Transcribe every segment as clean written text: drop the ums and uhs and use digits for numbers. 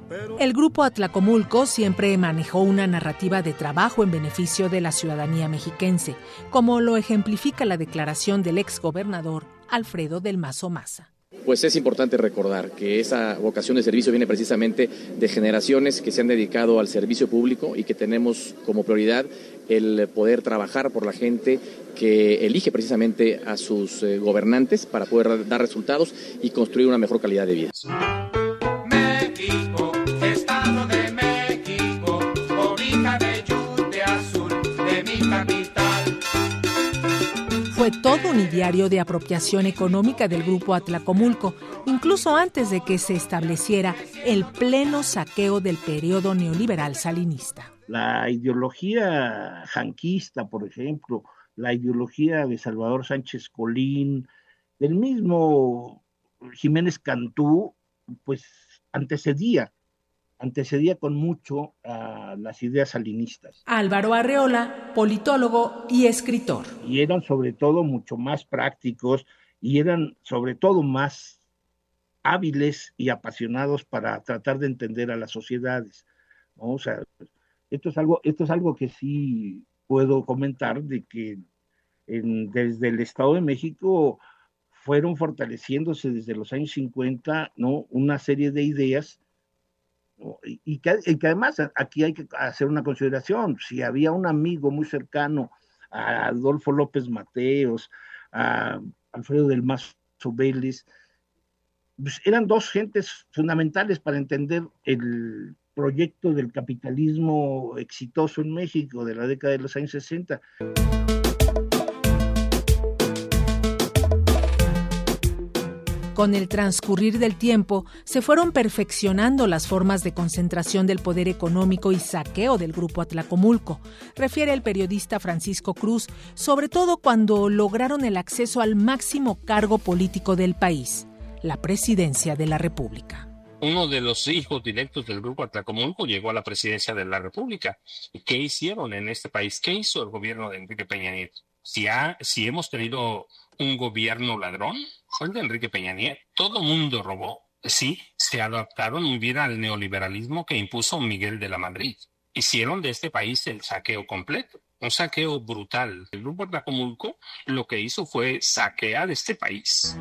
El Grupo Atlacomulco siempre manejó una narrativa de trabajo en beneficio de la ciudadanía mexiquense, como lo ejemplifica la declaración del exgobernador Alfredo del Mazo Maza. Pues es importante recordar que esa vocación de servicio viene precisamente de generaciones que se han dedicado al servicio público y que tenemos como prioridad el poder trabajar por la gente que elige precisamente a sus gobernantes para poder dar resultados y construir una mejor calidad de vida. México, Estado de México, cobija de yute azul de mi capital. Fue todo un ideario de apropiación económica del Grupo Atlacomulco, incluso antes de que se estableciera el pleno saqueo del periodo neoliberal salinista. La ideología janquista, por ejemplo, la ideología de Salvador Sánchez Colín, del mismo Jiménez Cantú, pues antecedía con mucho a las ideas salinistas. Álvaro Arreola, politólogo y escritor. Y eran sobre todo mucho más prácticos y eran sobre todo más hábiles y apasionados para tratar de entender a las sociedades, ¿no? O sea, esto es algo que sí puedo comentar, de que desde el Estado de México fueron fortaleciéndose desde los años 50, ¿no?, una serie de ideas, ¿no? Y que además aquí hay que hacer una consideración. Si había un amigo muy cercano a Adolfo López Mateos, a Alfredo del Mazo Vélez, pues eran dos gentes fundamentales para entender el proyecto del capitalismo exitoso en México de la década de los años 60. Con el transcurrir del tiempo, se fueron perfeccionando las formas de concentración del poder económico y saqueo del Grupo Atlacomulco, refiere el periodista Francisco Cruz, sobre todo cuando lograron el acceso al máximo cargo político del país, la presidencia de la República. Uno de los hijos directos del Grupo Atlacomulco llegó a la presidencia de la República. ¿Qué hicieron en este país? ¿Qué hizo el gobierno de Enrique Peña Nieto? Si hemos tenido un gobierno ladrón, fue el de Enrique Peña Nieto. Todo mundo robó. Sí, se adaptaron muy bien al neoliberalismo que impuso Miguel de la Madrid. Hicieron de este país el saqueo completo, un saqueo brutal. El Grupo Atlacomulco lo que hizo fue saquear este país.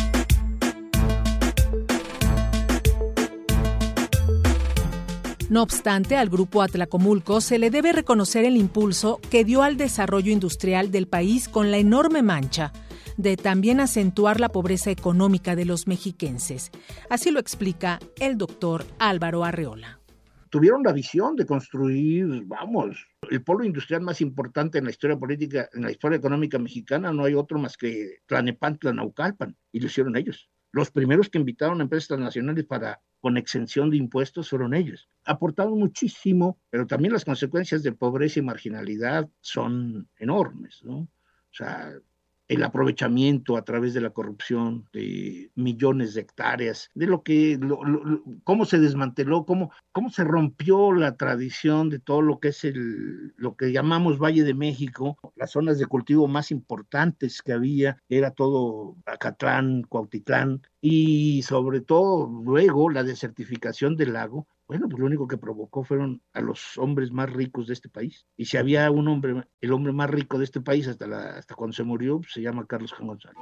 No obstante, al Grupo Atlacomulco se le debe reconocer el impulso que dio al desarrollo industrial del país con la enorme mancha de también acentuar la pobreza económica de los mexiquenses. Así lo explica el doctor Álvaro Arreola. Tuvieron la visión de construir, el polo industrial más importante en la historia política, en la historia económica mexicana. No hay otro más que Tlalnepantla, Naucalpan, y lo hicieron ellos. Los primeros que invitaron a empresas transnacionales con exención de impuestos fueron ellos. Aportaron muchísimo, pero también las consecuencias de pobreza y marginalidad son enormes, ¿no? O sea, el aprovechamiento a través de la corrupción de millones de hectáreas, de cómo se desmanteló, cómo se rompió la tradición de todo lo que es lo que llamamos Valle de México. Las zonas de cultivo más importantes que había era todo Acatlán, Cuautitlán, y sobre todo luego la desertificación del lago. Bueno, pues lo único que provocó fueron a los hombres más ricos de este país. Y si había el hombre más rico de este país hasta cuando se murió, pues se llama Carlos Jan González.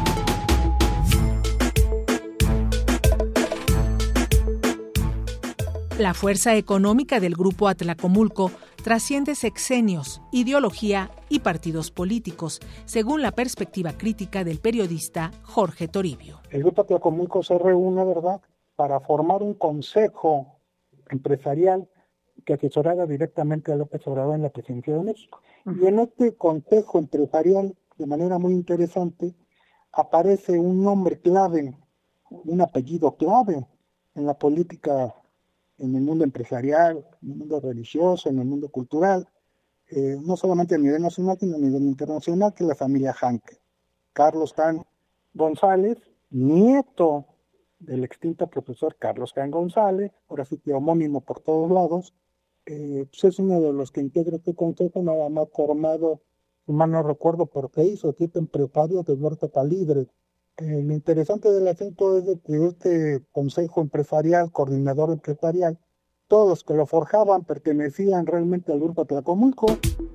La fuerza económica del Grupo Atlacomulco trasciende sexenios, ideología y partidos políticos, según la perspectiva crítica del periodista Jorge Toribio. El Grupo Atlacomulco se reúne, ¿verdad?, para formar un consejo empresarial que asesorara directamente a López Obrador en la presidencia de México. Y en este consejo empresarial, de manera muy interesante, aparece un nombre clave, un apellido clave en la política, en el mundo empresarial, en el mundo religioso, en el mundo cultural, no solamente a nivel nacional, sino a nivel internacional, que es la familia Hanke. Carlos Jan González, nieto del extinto profesor Carlos Jan González, ahora sí que homónimo por todos lados, pues es uno de los que integra este consejo, nada más formado, si mal no recuerdo, por 6 o 7 empresarios de Huerta Calibre. Lo interesante del asunto es de que este consejo empresarial, coordinador empresarial, todos los que lo forjaban pertenecían realmente al Grupo Atlacomulco.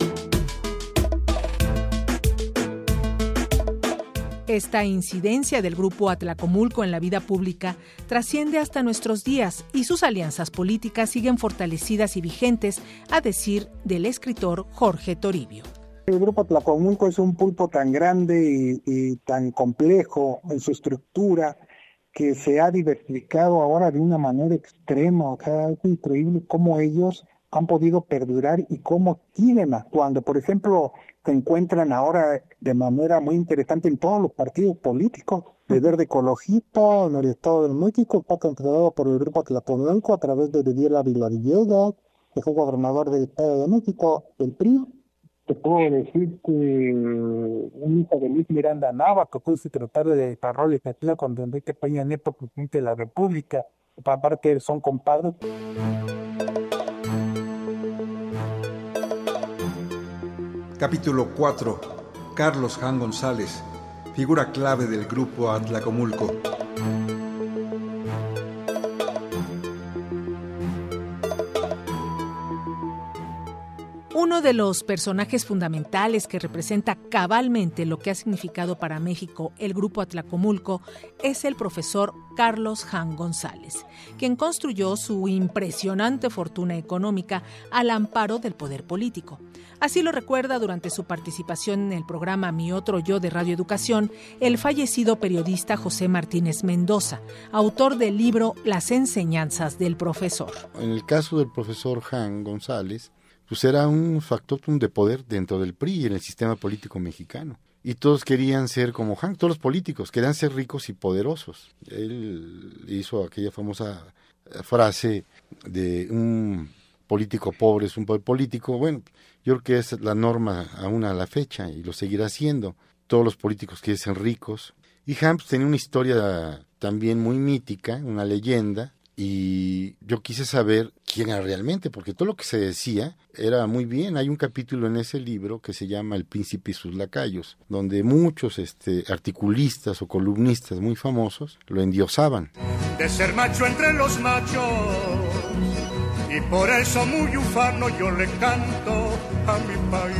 Esta incidencia del Grupo Atlacomulco en la vida pública trasciende hasta nuestros días y sus alianzas políticas siguen fortalecidas y vigentes, a decir del escritor Jorge Toribio. El Grupo Atlacomulco es un pulpo tan grande y tan complejo en su estructura que se ha diversificado ahora de una manera extrema. O sea, es increíble cómo ellos han podido perdurar y cómo siguen actuando. Por ejemplo, se encuentran ahora de manera muy interesante en todos los partidos políticos. El Verde Ecologista en el Estado de México está controlado por el Grupo Atlacomulco a través de Didier Ávila Villegas, que fue gobernador del Estado de México, del PRI. Te puedo decir que un hijo de Luis Miranda Nava, que fue secretario de Desarrollo Ejecutivo con Enrique Peña Nieto, presidente de la República, aparte son compadres. Capítulo 4. Carlos Jan González, figura clave del Grupo Atlacomulco. Uno de los personajes fundamentales que representa cabalmente lo que ha significado para México el Grupo Atlacomulco es el profesor Carlos Jan González, quien construyó su impresionante fortuna económica al amparo del poder político. Así lo recuerda durante su participación en el programa Mi Otro Yo de Radio Educación el fallecido periodista José Martínez Mendoza, autor del libro Las enseñanzas del profesor. En el caso del profesor Jan González, pues era un factotum de poder dentro del PRI y en el sistema político mexicano. Y todos querían ser como Jan, todos los políticos querían ser ricos y poderosos. Él hizo aquella famosa frase de un político pobre es un poder político. Bueno, yo creo que es la norma aún a la fecha y lo seguirá haciendo. Todos los políticos quieren ser ricos. Y Jan pues, tenía una historia también muy mítica, una leyenda. Y yo quise saber quién era realmente, porque todo lo que se decía era muy bien. Hay un capítulo en ese libro que se llama El Príncipe y sus lacayos, donde muchos articulistas o columnistas muy famosos lo endiosaban. De ser macho entre los machos, y por eso muy ufano yo le canto a mi país.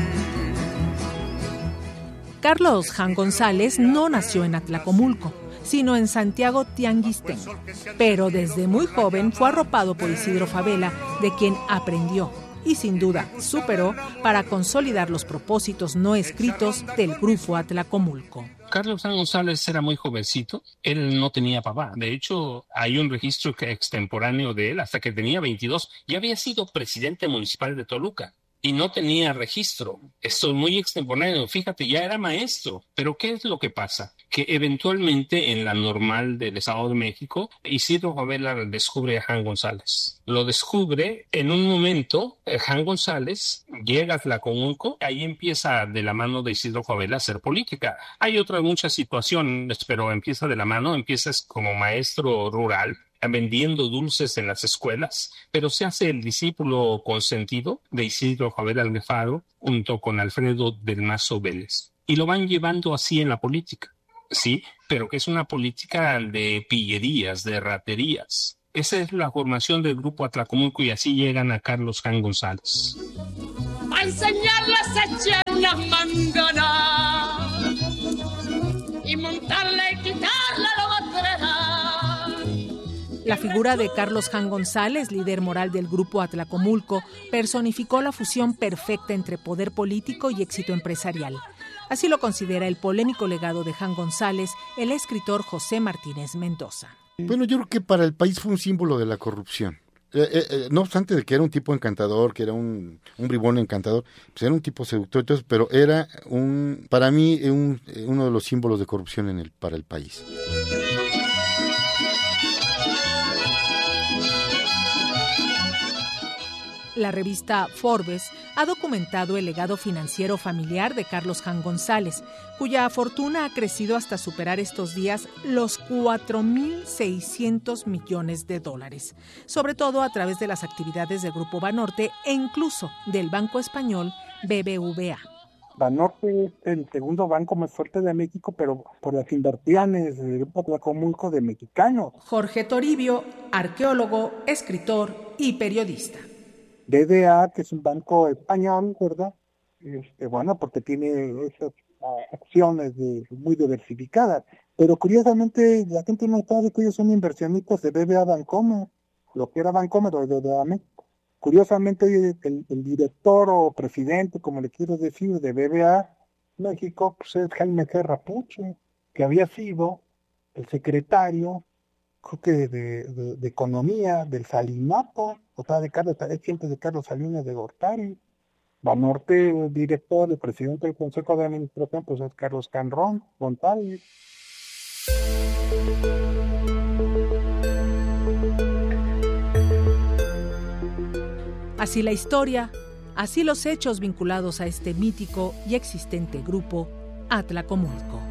Carlos Jan González no nació en Atlacomulco, sino en Santiago Tianguistengo. Pero desde muy joven fue arropado por Isidro Fabela, de quien aprendió y sin duda superó para consolidar los propósitos no escritos del Grupo Atlacomulco. Carlos Jan González era muy jovencito, él no tenía papá. De hecho, hay un registro extemporáneo de él hasta que tenía 22. Ya había sido presidente municipal de Toluca. Y no tenía registro. Esto es muy extemporáneo. Fíjate, ya era maestro. Pero ¿qué es lo que pasa? Que eventualmente en la normal del Estado de México, Isidro Fabela descubre a Jan González. Lo descubre en un momento. Jan González llega a Atlacomulco. Ahí empieza de la mano de Isidro Fabela a hacer política. Hay otras muchas situaciones, pero empieza de la mano. Empiezas como maestro rural, vendiendo dulces en las escuelas, pero se hace el discípulo consentido de Isidro Fabela Alfaro junto con Alfredo del Mazo Vélez. Y lo van llevando así en la política, sí, pero que es una política de pillerías, de raterías. Esa es la formación del Grupo Atlacomulco y así llegan a Carlos Jan González. A enseñarles a echar las manganas y montarle y quitarle la batrera. La figura de Carlos Jan González, líder moral del Grupo Atlacomulco, personificó la fusión perfecta entre poder político y éxito empresarial. Así lo considera el polémico legado de Jan González, el escritor José Martínez Mendoza. Bueno, yo creo que para el país fue un símbolo de la corrupción. No obstante de que era un tipo encantador, que era un bribón encantador, pues era un tipo seductor, entonces, pero era para mí uno de los símbolos de corrupción para el país. La revista Forbes ha documentado el legado financiero familiar de Carlos Jan González, cuya fortuna ha crecido hasta superar estos días los 4.600 millones de dólares, sobre todo a través de las actividades del Grupo Banorte e incluso del Banco Español BBVA. Banorte es el segundo banco más fuerte de México, pero por las inversiones del Grupo Atlacomulco de mexicanos. Jorge Toribio, arqueólogo, escritor y periodista. BBVA, que es un banco español, ¿verdad? Bueno, porque tiene esas acciones muy diversificadas. Pero curiosamente, la gente no sabe que ellos son inversionistas de BBVA Bancomer, lo que era Bancomer o de BBVA México. Curiosamente, el director o presidente, como le quiero decir, de BBVA México, pues es Jaime Serra Puche, que había sido el secretario, creo que de Economía del Salinato, o sea, es siempre de Carlos Salinas de Gortari. Banorte, el director, el presidente del Consejo de Administración, pues es Carlos Canrón González. Así la historia, así los hechos vinculados a este mítico y existente grupo Atlacomulco.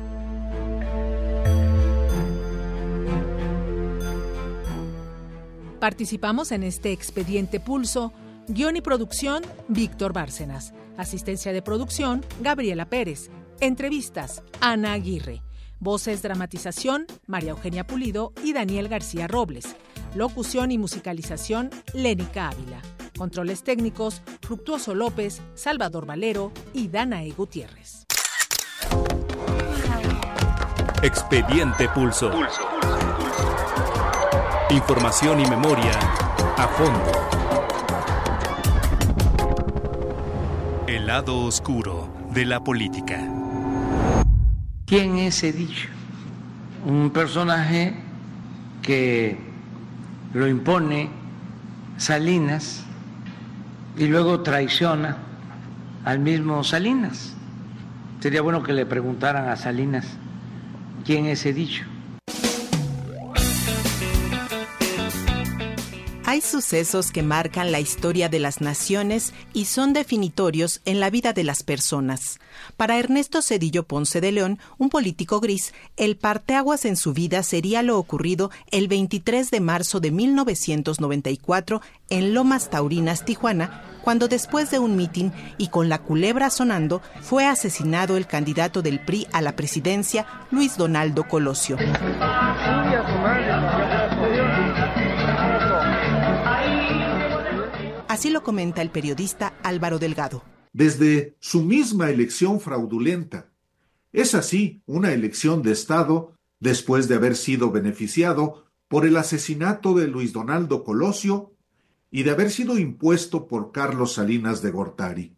Participamos en este expediente Pulso. Guión y producción, Víctor Bárcenas. Asistencia de producción, Gabriela Pérez. Entrevistas, Ana Aguirre. Voces, dramatización, María Eugenia Pulido y Daniel García Robles. Locución y musicalización, Lénica Ávila. Controles técnicos, Fructuoso López, Salvador Valero y Danae Gutiérrez. Expediente Pulso. Información y memoria a fondo. El lado oscuro de la política. ¿Quién es Zedillo? Un personaje que lo impone Salinas y luego traiciona al mismo Salinas. Sería bueno que le preguntaran a Salinas quién es Zedillo. Hay sucesos que marcan la historia de las naciones y son definitorios en la vida de las personas. Para Ernesto Zedillo Ponce de León, un político gris, el parteaguas en su vida sería lo ocurrido el 23 de marzo de 1994 en Lomas Taurinas, Tijuana, cuando después de un mitin y con la culebra sonando, fue asesinado el candidato del PRI a la presidencia, Luis Donaldo Colosio. Así lo comenta el periodista Álvaro Delgado. Desde su misma elección fraudulenta. Es así una elección de Estado después de haber sido beneficiado por el asesinato de Luis Donaldo Colosio y de haber sido impuesto por Carlos Salinas de Gortari.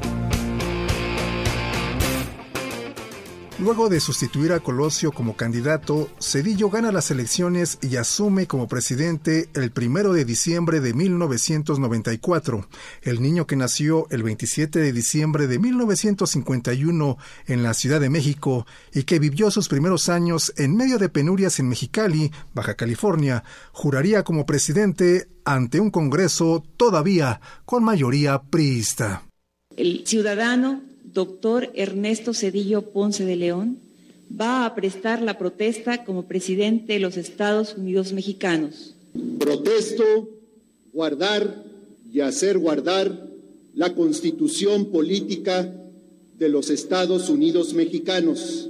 Luego de sustituir a Colosio como candidato, Zedillo gana las elecciones y asume como presidente el 1 de diciembre de 1994. El niño que nació el 27 de diciembre de 1951 en la Ciudad de México y que vivió sus primeros años en medio de penurias en Mexicali, Baja California, juraría como presidente ante un Congreso todavía con mayoría priista. El ciudadano doctor Ernesto Zedillo Ponce de León va a prestar la protesta como presidente de los Estados Unidos mexicanos. Protesto guardar y hacer guardar la Constitución política de los Estados Unidos mexicanos.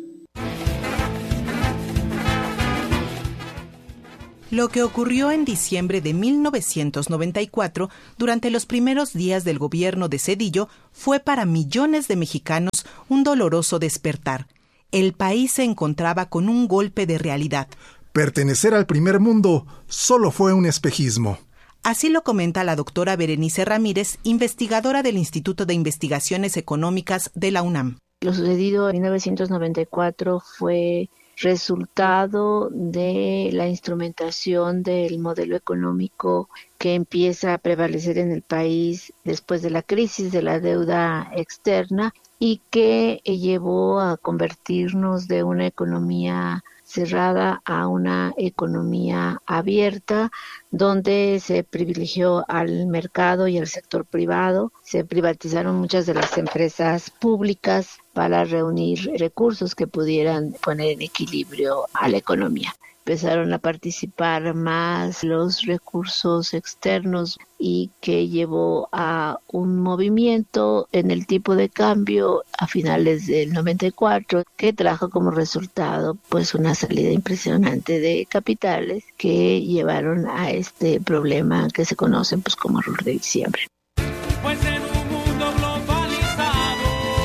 Lo que ocurrió en diciembre de 1994, durante los primeros días del gobierno de Zedillo, fue para millones de mexicanos un doloroso despertar. El país se encontraba con un golpe de realidad. Pertenecer al primer mundo solo fue un espejismo. Así lo comenta la doctora Berenice Ramírez, investigadora del Instituto de Investigaciones Económicas de la UNAM. Lo sucedido en 1994 fue resultado de la instrumentación del modelo económico que empieza a prevalecer en el país después de la crisis de la deuda externa y que llevó a convertirnos de una economía cerrada a una economía abierta, donde se privilegió al mercado y al sector privado. Se privatizaron muchas de las empresas públicas para reunir recursos que pudieran poner en equilibrio a la economía. empezaron a participar más los recursos externos y que llevó a un movimiento en el tipo de cambio a finales del 94 que trajo como resultado pues una salida impresionante de capitales que llevaron a este problema que se conoce pues como error de diciembre. Pues en un mundo globalizado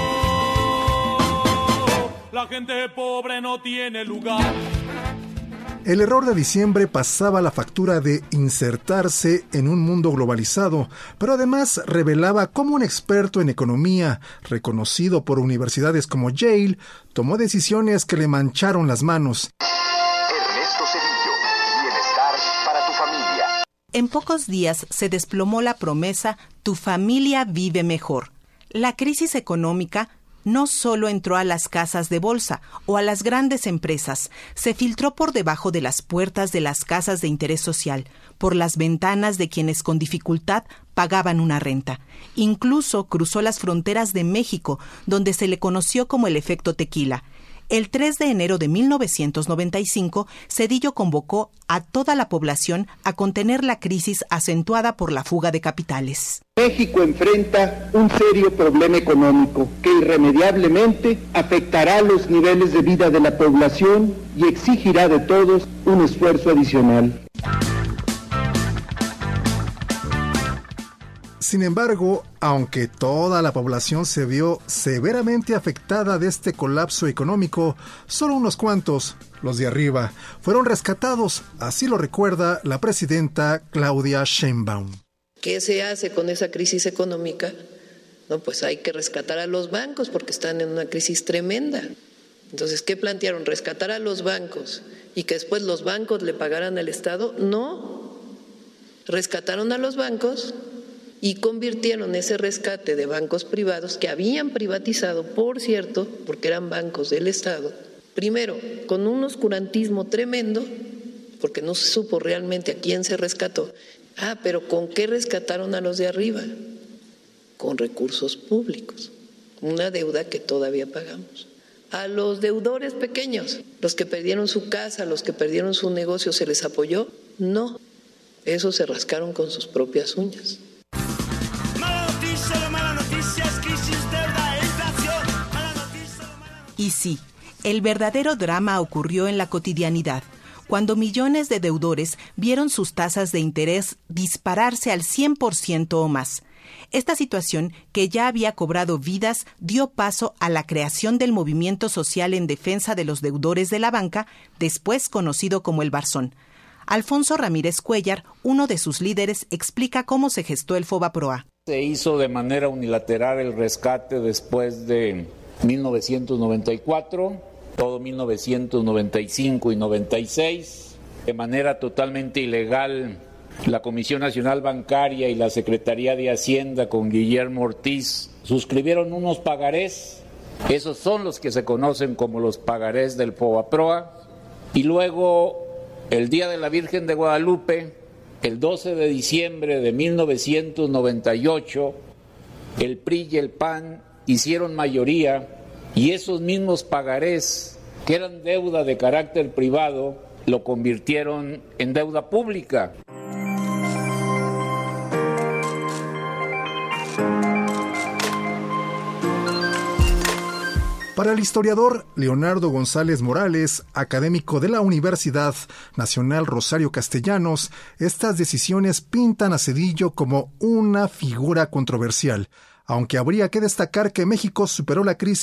la gente pobre no tiene lugar. El error de diciembre pasaba la factura de insertarse en un mundo globalizado, pero además revelaba cómo un experto en economía, reconocido por universidades como Yale, tomó decisiones que le mancharon las manos. Ernesto Zedillo, bienestar para tu familia. En pocos días se desplomó la promesa «Tu familia vive mejor». La crisis económica no solo entró a las casas de bolsa o a las grandes empresas, se filtró por debajo de las puertas de las casas de interés social, por las ventanas de quienes con dificultad pagaban una renta. Incluso cruzó las fronteras de México, donde se le conoció como el efecto tequila. El 3 de enero de 1995, Zedillo convocó a toda la población a contener la crisis acentuada por la fuga de capitales. México enfrenta un serio problema económico que irremediablemente afectará los niveles de vida de la población y exigirá de todos un esfuerzo adicional. Sin embargo, aunque toda la población se vio severamente afectada de este colapso económico, solo unos cuantos, los de arriba, fueron rescatados, así lo recuerda la presidenta Claudia Sheinbaum. ¿Qué se hace con esa crisis económica? No, pues hay que rescatar a los bancos porque están en una crisis tremenda. Entonces, ¿qué plantearon? ¿Rescatar a los bancos y que después los bancos le pagaran al Estado? No, rescataron a los bancos y convirtieron ese rescate de bancos privados que habían privatizado, por cierto, porque eran bancos del Estado, primero, con un oscurantismo tremendo, porque no se supo realmente a quién se rescató. Pero ¿con qué rescataron a los de arriba? Con recursos públicos, una deuda que todavía pagamos. A los deudores pequeños, los que perdieron su casa, los que perdieron su negocio, ¿se les apoyó? No, esos se rascaron con sus propias uñas. Y sí, el verdadero drama ocurrió en la cotidianidad, cuando millones de deudores vieron sus tasas de interés dispararse al 100% o más. Esta situación, que ya había cobrado vidas, dio paso a la creación del movimiento social en defensa de los deudores de la banca, después conocido como el Barzón. Alfonso Ramírez Cuellar, uno de sus líderes, explica cómo se gestó el FOBAPROA. Se hizo de manera unilateral el rescate después de 1994, todo 1995 y 96, de manera totalmente ilegal. La Comisión Nacional Bancaria y la Secretaría de Hacienda con Guillermo Ortiz suscribieron unos pagarés, esos son los que se conocen como los pagarés del FOBAPROA, y luego el Día de la Virgen de Guadalupe, el 12 de diciembre de 1998, el PRI y el PAN hicieron mayoría y esos mismos pagarés que eran deuda de carácter privado lo convirtieron en deuda pública. Para el historiador Leonardo González Morales, académico de la Universidad Nacional Rosario Castellanos, estas decisiones pintan a Zedillo como una figura controversial, aunque habría que destacar que México superó la crisis